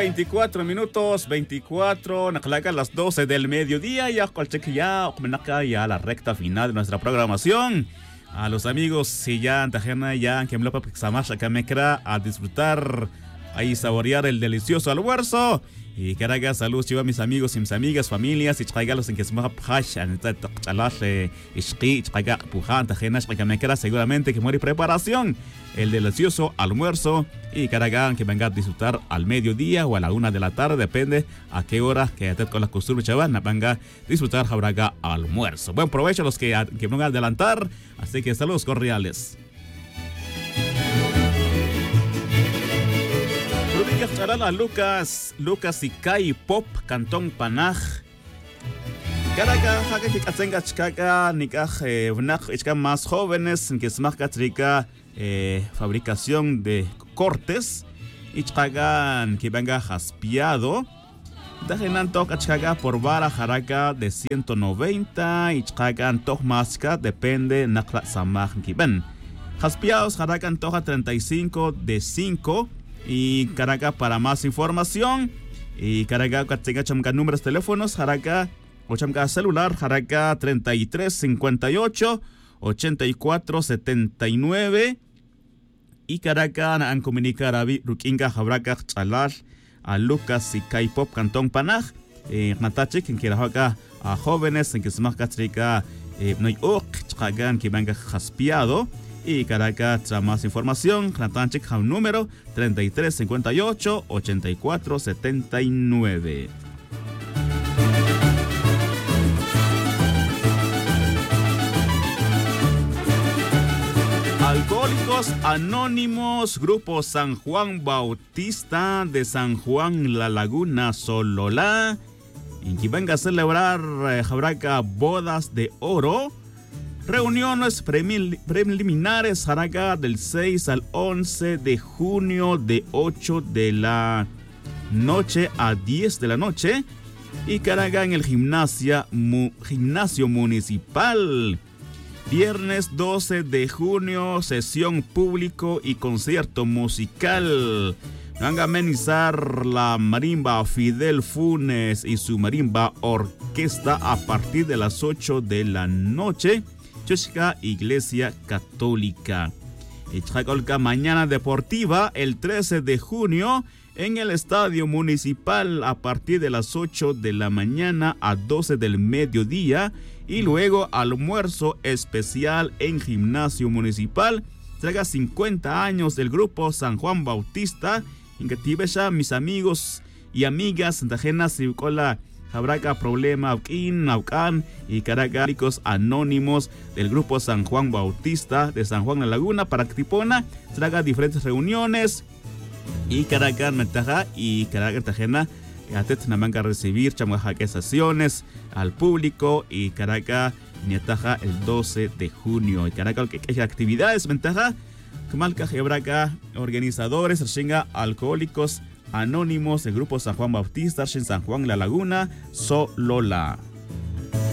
24 minutos, 24, a las 12 del mediodía, ya ya la recta final de nuestra programación. A los amigos, si ya antajena, ya que me lo a disfrutar, ahí saborear el delicioso almuerzo. Y que haga salud, chiva, mis amigos y mis amigas, familias, y traigalos en que se me hash, en seguramente que muere preparación, el delicioso almuerzo, y que hagan que venga a disfrutar al mediodía o a la 1 de la tarde, depende a qué hora que esté con la costumbre, chaval, venga a disfrutar habrá almuerzo. Buen provecho a los que van a adelantar, así que saludos cordiales. A Lucas y Kai Pop Cantón Panaj. Caraca, que tenga chicaca, nikaj, más jóvenes que es más catrica fabricación de cortes y chicagan que venga jaspiado. Dejenan toca chicaga por vara jaraca de 190 y chicagan toc masca depende nakla samaj que ven. Jaspiados jaracan toca 35 de 5. Y Caraca, para más información, y Caraca, que tenga chamca números teléfonos, Caraca, o chamca celular, Caraca 33 58 84 79, y Caraca, han comunicado a Rukinga, Jabraca, Chalar, a Lucas y Kai Pop Cantón Panaj, Natache, quien quiera acá a jóvenes, en que se más catrica, no hay chagan que venga jaspiado. Y Caracas, tras más información, Natanchik, número 33 58 84 79. Alcohólicos Anónimos, Grupo San Juan Bautista de San Juan La Laguna, Sololá, y que venga a celebrar Jabraca Bodas de Oro. Reuniones preliminares hará del 6 al 11 de junio de 8 de la noche a 10 de la noche y Caraga en el gimnasio municipal. Viernes 12 de junio, sesión público y concierto musical. Van a amenizar la marimba Fidel Funes y su marimba orquesta a partir de las 8 de la noche. Chuchica Iglesia Católica. Y Chacolca mañana deportiva el 13 de junio en el Estadio Municipal a partir de las 8 de la mañana a 12 del mediodía y luego almuerzo especial en Gimnasio Municipal. Traiga 50 años del Grupo San Juan Bautista. En que tibesha mis amigos y amigas santajenas y cola Jabraca Problema Aucan y Caracas Anónimos del Grupo San Juan Bautista de San Juan La Laguna para Tipona traga diferentes reuniones y Caracas Metaja y Caracas Tajena atet namanca recibir chamajaque sesiones al público y Caracas Nietaja el 12 de junio y Caracas que actividades Metaja Camalca Jabraca organizadores Shinga Alcohólicos Anónimos del Grupo San Juan Bautista, en San Juan La Laguna, Sololá.